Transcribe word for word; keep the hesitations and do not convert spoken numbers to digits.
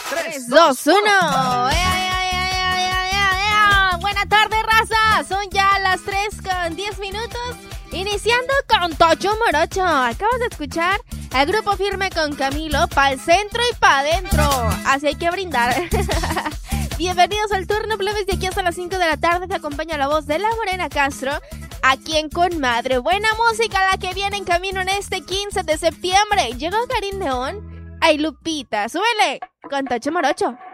tres, dos, uno. Buenas tardes, raza. Son ya las tres con diez minutos. Iniciando con Tocho Morocho. Acabas de escuchar el Grupo Firme con Camilo, pa'l centro y pa' adentro. Así hay que brindar. Bienvenidos al turno, plebes. De aquí hasta las cinco de la tarde te acompaña la voz de la Morena Castro. Aquí en Con Madre. Buena música la que viene en camino en este quince de septiembre. Llegó Karim León. Ay, Lupita, súbele con Tocho Morocho.